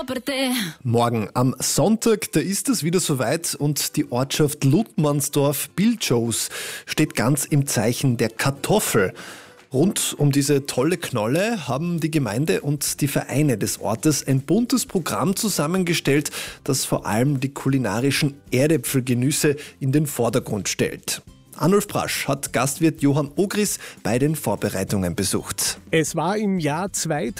per te. Morgen am Sonntag, da ist es wieder soweit und die Ortschaft Ludmannsdorf-Bildschows steht ganz im Zeichen der Kartoffel. Rund um diese tolle Knolle haben die Gemeinde und die Vereine des Ortes ein buntes Programm zusammengestellt, das vor allem die kulinarischen Erdäpfelgenüsse in den Vordergrund stellt. Arnulf Brasch hat Gastwirt Johann Ogris bei den Vorbereitungen besucht. Es war im Jahr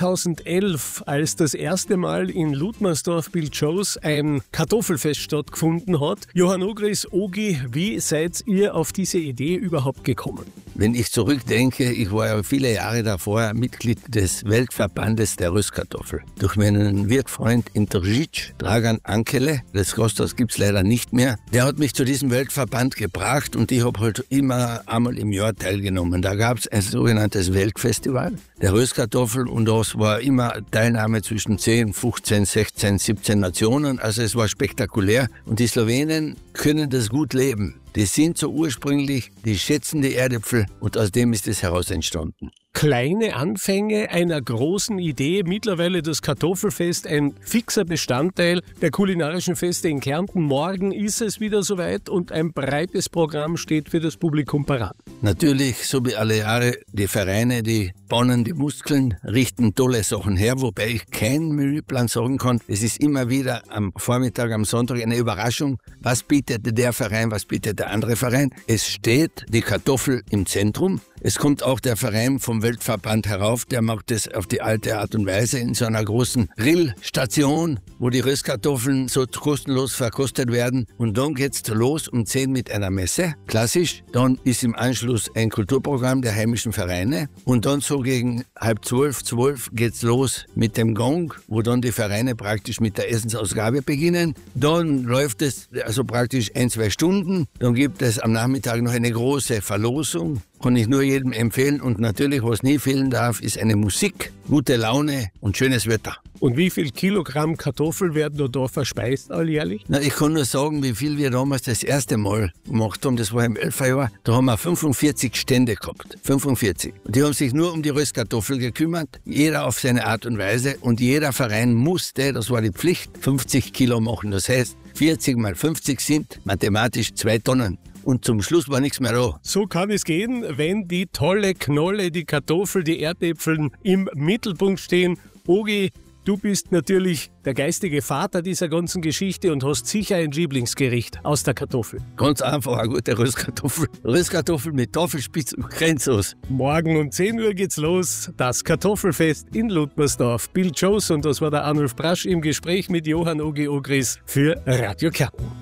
2011, als das erste Mal in Ludmannsdorf-Bildschows ein Kartoffelfest stattgefunden hat. Johann Ogris, Ogi, wie seid ihr auf diese Idee überhaupt gekommen? Wenn ich zurückdenke, ich war ja viele Jahre davor Mitglied des Weltverbandes der Röstkartoffel. Durch meinen Wirtfreund in Tržič, Dragan Ankele, das Gasthaus gibt's leider nicht mehr, der hat mich zu diesem Weltverband gebracht und ich habe halt immer einmal im Jahr teilgenommen. Da gab's ein sogenanntes Weltfestival der Röstkartoffel und das war immer Teilnahme zwischen 10, 15, 16, 17 Nationen. Also es war spektakulär und die Slowenen können das gut leben. Die sind so ursprünglich, die schätzen die Erdäpfel und aus dem ist es heraus entstanden. Kleine Anfänge einer großen Idee, mittlerweile das Kartoffelfest, ein fixer Bestandteil der kulinarischen Feste in Kärnten. Morgen ist es wieder soweit und ein breites Programm steht für das Publikum parat. Natürlich, so wie alle Jahre, die Vereine, die bauen die Muskeln, richten tolle Sachen her, wobei ich keinen Menüplan sagen kann. Es ist immer wieder am Vormittag, am Sonntag eine Überraschung. Was bietet der Verein, was bietet der andere Verein? Es steht die Kartoffel im Zentrum. Es kommt auch der Verein vom Weltverband herauf, der macht das auf die alte Art und Weise in so einer großen Grillstation, wo die Röstkartoffeln so kostenlos verkostet werden. Und dann geht's los um 10 mit einer Messe, klassisch. Dann ist im Anschluss ein Kulturprogramm der heimischen Vereine. Und dann so gegen 11:30, 12 geht's los mit dem Gong, wo dann die Vereine praktisch mit der Essensausgabe beginnen. Dann läuft es also praktisch 1-2 Stunden. Dann gibt es am Nachmittag noch eine große Verlosung. Kann ich nur jedem empfehlen. Und natürlich, was nie fehlen darf, ist eine Musik, gute Laune und schönes Wetter. Und wie viel Kilogramm Kartoffel werden da verspeist alljährlich? Na, ich kann nur sagen, wie viel wir damals das erste Mal gemacht haben. Das war im 11. Jahr. Da haben wir 45 Stände gehabt. 45. Und die haben sich nur um die Röstkartoffel gekümmert. Jeder auf seine Art und Weise. Und jeder Verein musste, das war die Pflicht, 50 Kilo machen. Das heißt, 40 mal 50 sind mathematisch 2 Tonnen. Und zum Schluss war nichts mehr da. So kann es gehen, wenn die tolle Knolle, die Kartoffel, die Erdäpfeln im Mittelpunkt stehen. Ogi, du bist natürlich der geistige Vater dieser ganzen Geschichte und hast sicher ein Lieblingsgericht aus der Kartoffel. Ganz einfach, eine gute Röstkartoffel. Röstkartoffel mit Tafelspitz und Grenzsoße. Morgen um 10 Uhr geht's los. Das Kartoffelfest in Ludmannsdorf. Bildschows und das war der Arnulf Brasch im Gespräch mit Johann Ogi Ogris für Radio Kärnten.